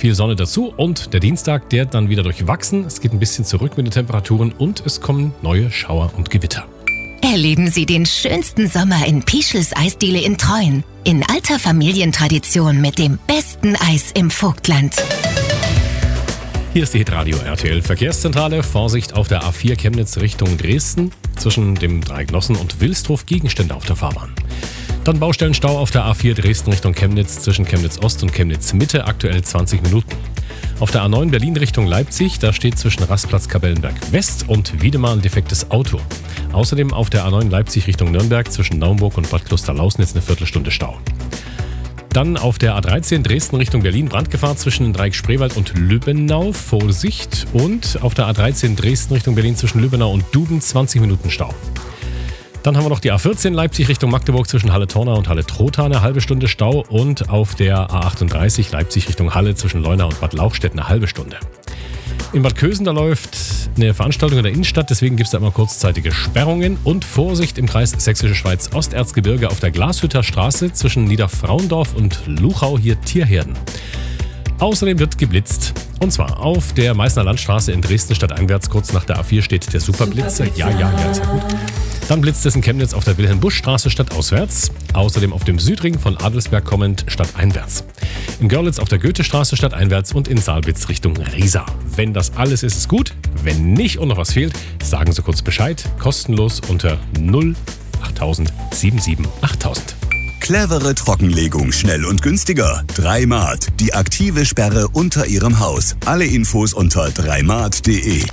viel Sonne dazu und der Dienstag, der dann wieder durchwachsen. Es geht ein bisschen zurück mit den Temperaturen und es kommen neue Schauer und Gewitter. Erleben Sie den schönsten Sommer in Pischels Eisdiele in Treuen. In alter Familientradition mit dem besten Eis im Vogtland. Hier ist die Hitradio RTL Verkehrszentrale. Vorsicht auf der A4 Chemnitz Richtung Dresden. Zwischen dem Dreignossen und Wilsdruf Gegenstände auf der Fahrbahn. Dann Baustellenstau auf der A4 Dresden Richtung Chemnitz zwischen Chemnitz Ost und Chemnitz Mitte, aktuell 20 Minuten. Auf der A9 Berlin Richtung Leipzig, da steht zwischen Rastplatz Kapellenberg West und Wiedemann ein defektes Auto. Außerdem auf der A9 Leipzig Richtung Nürnberg zwischen Naumburg und Bad Klosterlausnitz eine Viertelstunde Stau. Dann auf der A13 Dresden Richtung Berlin Brandgefahr zwischen den Dreieck Spreewald und Lübbenau, Vorsicht. Und auf der A13 Dresden Richtung Berlin zwischen Lübbenau und Duden 20 Minuten Stau. Dann haben wir noch die A14 Leipzig Richtung Magdeburg zwischen Halle-Tornau und Halle-Trotha eine halbe Stunde Stau und auf der A38 Leipzig Richtung Halle zwischen Leuna und Bad Lauchstädt eine halbe Stunde. In Bad Kösen, da läuft eine Veranstaltung in der Innenstadt, deswegen gibt es da immer kurzzeitige Sperrungen und Vorsicht im Kreis Sächsische Schweiz Osterzgebirge auf der Glashütter Straße zwischen Niederfrauendorf und Luchau, hier Tierherden. Außerdem wird geblitzt. Und zwar auf der Meißner Landstraße in Dresden stadteinwärts, kurz nach der A4 steht der Superblitzer. Ja, ist ja gut. Dann blitzt es in Chemnitz auf der Wilhelm-Busch-Straße stadtauswärts. Außerdem auf dem Südring von Adelsberg kommend stadteinwärts. In Görlitz auf der Goethestraße stadteinwärts und in Saalbitz Richtung Riesa. Wenn das alles ist, ist gut. Wenn nicht und noch was fehlt, sagen Sie kurz Bescheid. Kostenlos unter 08000 77 8000. Clevere Trockenlegung, schnell und günstiger. 3Mart, die aktive Sperre unter Ihrem Haus. Alle Infos unter 3mart.de.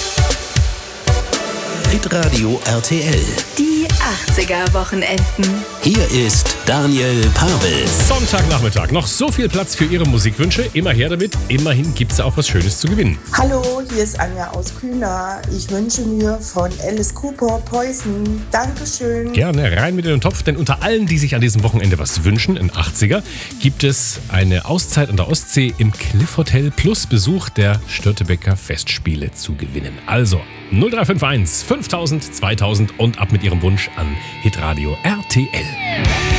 Hitradio RTL. Die 80er-Wochenenden. Hier ist Daniel Pavel. Sonntagnachmittag. Noch so viel Platz für Ihre Musikwünsche. Immer her damit. Immerhin gibt es auch was Schönes zu gewinnen. Hallo, hier ist Anja aus Kühna. Ich wünsche mir von Alice Cooper Poison. Dankeschön. Gerne rein mit in den Topf, denn unter allen, die sich an diesem Wochenende was wünschen, in 80er, gibt es eine Auszeit an der Ostsee im Cliff Hotel plus Besuch der Störtebeker Festspiele zu gewinnen. Also 0351 5000 2000 und ab mit Ihrem Wunsch an Hitradio RTL.